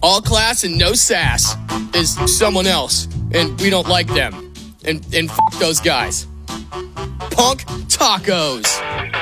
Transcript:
All class and no sass is someone else, and we don't like them. And f*** those guys. Punk tacos.